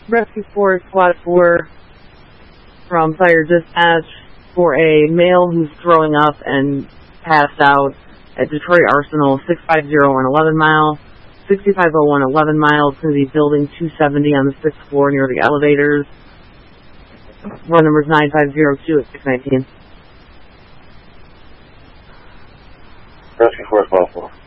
Rescue 4, Squad 4, from Fire Dispatch for a male who's throwing up and passed out at Detroit Arsenal, 650 and 11 Mile. 6501 11 Mile. It's going to be building 270 on the 6th floor near the elevators. Run number is 9502 at 619. Rescue 4, Squad 4.